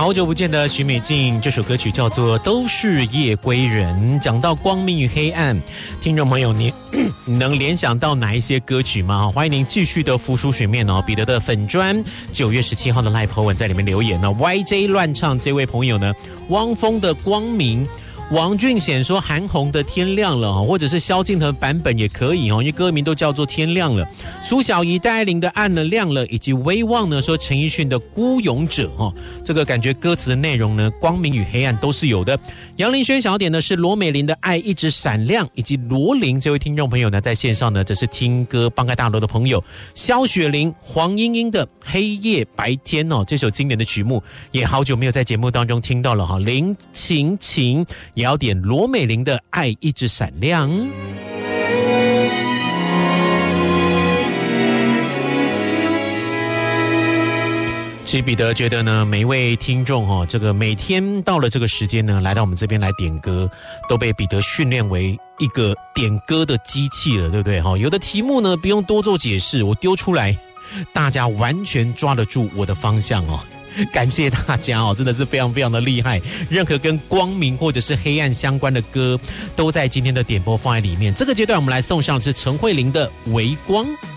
好久不见的许美静，这首歌曲叫做《都是夜归人》。讲到光明与黑暗，听众朋友你能联想到哪一些歌曲吗？欢迎您继续的浮出水面哦。彼得的粉专9月17号的 live po 文在里面留言呢。YJ 乱唱这位朋友呢，汪峰的《光明》。王俊显说韩红的天亮了，或者是萧敬腾版本也可以，因为歌名都叫做天亮了。苏小怡戴爱玲的暗了亮了，以及威望呢说陈奕迅的孤勇者，这个感觉歌词的内容呢，光明与黑暗都是有的。杨林轩小点呢是罗美玲的爱一直闪亮，以及罗琳这位听众朋友呢在线上呢这是听歌帮开大楼的朋友萧雪玲、黄莺莺的黑夜白天这首经典的曲目也好久没有在节目当中听到了哈。林晴晴也要点罗美玲的爱一直闪亮。其实彼得觉得呢，每一位听众这个每天到了这个时间呢，来到我们这边来点歌，都被彼得训练为一个点歌的机器了，对不对？有的题目呢不用多做解释，我丢出来，大家完全抓得住我的方向哦。感谢大家哦，真的是非常非常的厉害。任何跟光明或者是黑暗相关的歌，都在今天的点播放在里面。这个阶段我们来送上的是陈慧琳的《微光》。